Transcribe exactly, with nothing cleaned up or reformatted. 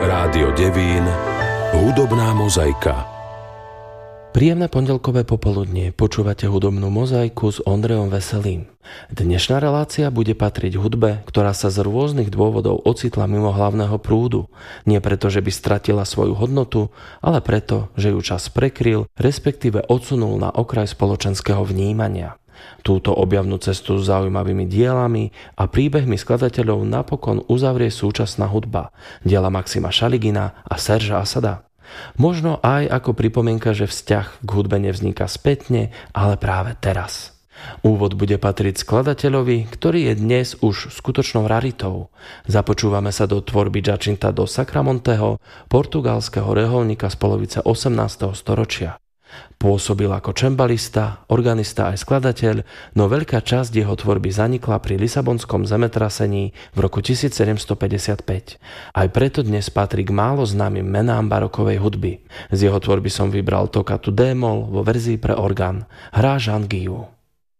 Rádio Devín, hudobná mozaika. Príjemné pondelkové popoludnie, počúvate hudobnú mozaiku s Ondrejom Veselým. Dnešná relácia bude patriť hudbe, ktorá sa z rôznych dôvodov ocitla mimo hlavného prúdu. Nie preto, že by stratila svoju hodnotu, ale preto, že ju čas prekryl, respektíve odsunul na okraj spoločenského vnímania. Túto objavnú cestu s zaujímavými dielami a príbehmi skladateľov napokon uzavrie súčasná hudba, diela Maxima Šaligina a Serža Asada. Možno aj ako pripomienka, že vzťah k hudbe nevzniká spätne, ale práve teraz. Úvod bude patriť skladateľovi, ktorý je dnes už skutočnou raritou. Započúvame sa do tvorby Jacinta do Sacramonteho, portugalského reholníka z polovice osemnásteho storočia. Pôsobil ako čembalista, organista aj skladateľ, no veľká časť jeho tvorby zanikla pri Lisabonskom zemetrasení v roku tisícsedemstopäťdesiatpäť. Aj preto dnes patrí k málo známym menám barokovej hudby. Z jeho tvorby som vybral Toccatu D-moll vo verzii pre orgán. Hrá Jean Guillou.